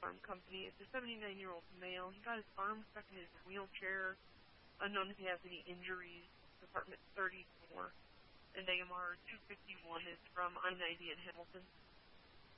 company. It's a 79-year-old male. He got his arm stuck in his wheelchair. Unknown if he has any injuries. Department 34. And AMR 251 is from I-90 in Hamilton.